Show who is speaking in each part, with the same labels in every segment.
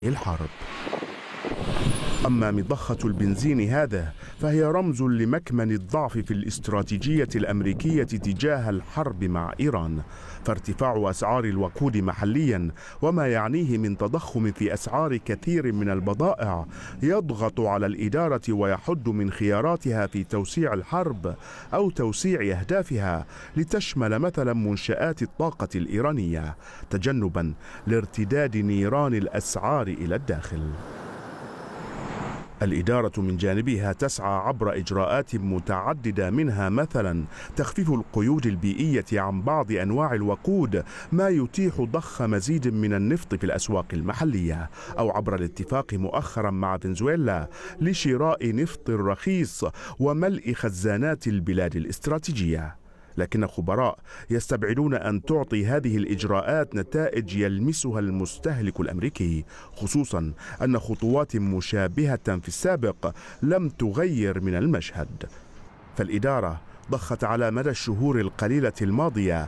Speaker 1: الحرب. أما مضخة البنزين هذا فهي رمز لمكمن الضعف في الاستراتيجية الأمريكية تجاه الحرب مع إيران، فارتفاع أسعار الوقود محليا وما يعنيه من تضخم في أسعار كثير من البضائع يضغط على الإدارة ويحد من خياراتها في توسيع الحرب أو توسيع أهدافها لتشمل مثلا منشآت الطاقة الإيرانية، تجنبا لارتداد نيران الأسعار إلى الداخل. الإدارة من جانبها تسعى عبر إجراءات متعددة، منها مثلا تخفيف القيود البيئية عن بعض أنواع الوقود ما يتيح ضخ مزيد من النفط في الأسواق المحلية، أو عبر الاتفاق مؤخرا مع فنزويلا لشراء نفط رخيص وملء خزانات البلاد الاستراتيجية. لكن خبراء يستبعدون أن تعطي هذه الإجراءات نتائج يلمسها المستهلك الأمريكي، خصوصا أن خطوات مشابهة في السابق لم تغير من المشهد. فالإدارة ضخت على مدى الشهور القليلة الماضية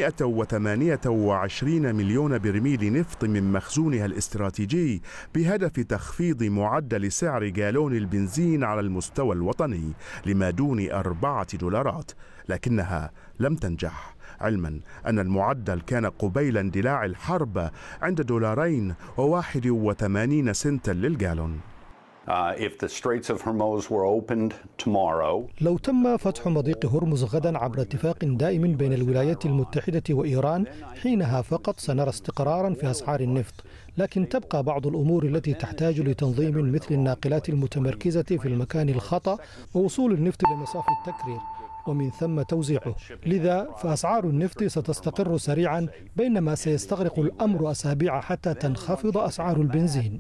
Speaker 1: 128 مليون برميل نفط من مخزونها الاستراتيجي بهدف تخفيض معدل سعر جالون البنزين على المستوى الوطني لما دون $4، لكنها لم تنجح، علما أن المعدل كان قبيل اندلاع الحرب عند $2.81 للجالون.
Speaker 2: لو تم فتح مضيق هرمز غدا عبر اتفاق دائم بين الولايات المتحدة وإيران، حينها فقط سنرى استقرارا في أسعار النفط، لكن تبقى بعض الأمور التي تحتاج لتنظيم مثل الناقلات المتمركزة في المكان الخطأ ووصول النفط لمصافي التكرير ومن ثم توزيعه. لذا فأسعار النفط ستستقر سريعا، بينما سيستغرق الأمر أسابيع حتى تنخفض أسعار البنزين.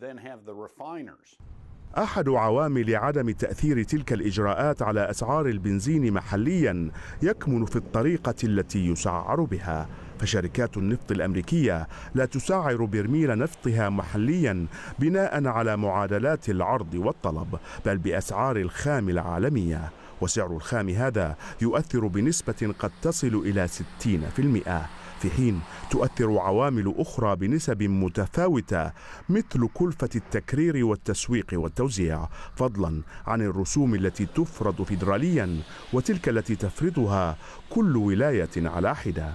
Speaker 1: أحد عوامل عدم تأثير تلك الإجراءات على أسعار البنزين محليا يكمن في الطريقة التي يسعر بها، فشركات النفط الأمريكية لا تسعر برميل نفطها محليا بناء على معادلات العرض والطلب، بل بأسعار الخام العالمية، وسعر الخام هذا يؤثر بنسبة قد تصل إلى 60%، في حين تؤثر عوامل أخرى بنسب متفاوتة مثل كلفة التكرير والتسويق والتوزيع، فضلا عن الرسوم التي تفرض فيدراليا وتلك التي تفرضها كل ولاية على حدة.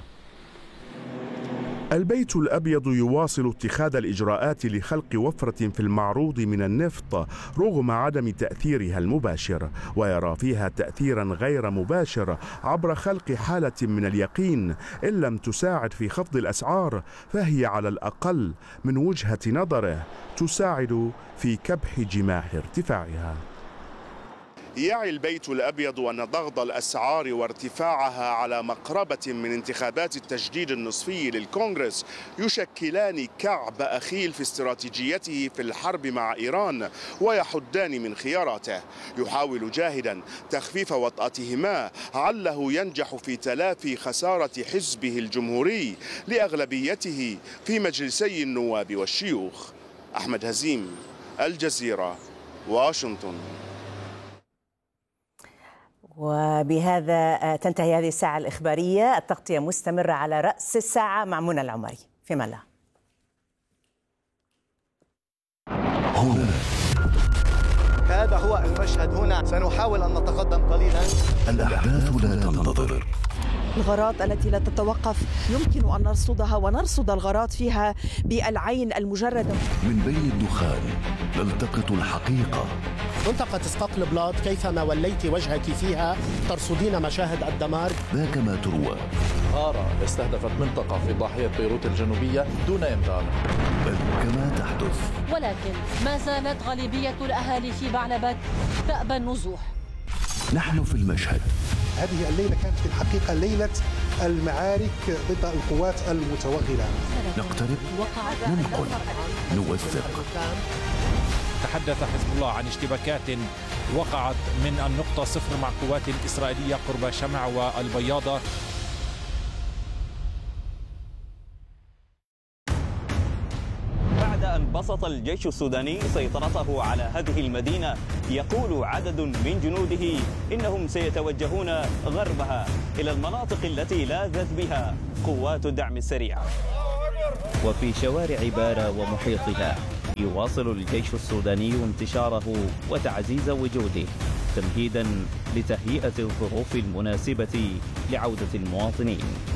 Speaker 1: البيت الأبيض يواصل اتخاذ الإجراءات لخلق وفرة في المعروض من النفط رغم عدم تأثيرها المباشر، ويرى فيها تأثيرا غير مباشر عبر خلق حالة من اليقين إن لم تساعد في خفض الأسعار فهي على الأقل من وجهة نظره تساعد في كبح جماح ارتفاعها. يعي البيت الأبيض أن ضغط الأسعار وارتفاعها على مقربة من انتخابات التجديد النصفي للكونغرس يشكلان كعب أخيل في استراتيجيته في الحرب مع إيران ويحدان من خياراته. يحاول جاهدا تخفيف وطأتهما عله ينجح في تلافي خسارة حزبه الجمهوري لأغلبيته في مجلسي النواب والشيوخ. أحمد هزيم، الجزيرة، واشنطن.
Speaker 3: وبهذا تنتهي هذه الساعة الإخبارية. التغطية مستمرة على رأس الساعة مع منى العمري. فيما لا.
Speaker 4: هنا
Speaker 5: هذا هو المشهد. هنا سنحاول أن نتقدم قليلا.
Speaker 4: الأحداث لا تنتظر.
Speaker 6: الغارات التي لا تتوقف يمكن أن نرصدها ونرصد الغارات فيها بالعين المجردة.
Speaker 4: من بين الدخان نلتقط الحقيقة.
Speaker 7: منطقة اسقاطلبلاط كيفما وليت وجهك فيها ترصدين مشاهد الدمار.
Speaker 4: ذاك ما تروى.
Speaker 8: غارة استهدفت منطقة في ضاحية بيروت الجنوبية دون إنذار.
Speaker 4: بل كما تحدث.
Speaker 9: ولكن ما زالت غالبية الأهالي في بعلبك تأبى النزوح.
Speaker 4: نحن في المشهد.
Speaker 10: هذه الليلة كانت في الحقيقة ليلة المعارك ضد القوات المتوغلة.
Speaker 4: نقترب، ننقل، نوثق.
Speaker 11: تحدث حزب الله عن اشتباكات وقعت من النقطة 0 مع قوات إسرائيلية قرب شمع والبياضة.
Speaker 12: بعد أن بسط الجيش السوداني سيطرته على هذه المدينة، يقول عدد من جنوده إنهم سيتوجهون غربها إلى المناطق التي لاذت بها قوات الدعم السريع.
Speaker 13: وفي شوارع بارا ومحيطها
Speaker 12: يواصل الجيش السوداني انتشاره وتعزيز وجوده تمهيدا لتهيئة الظروف المناسبة لعودة المواطنين.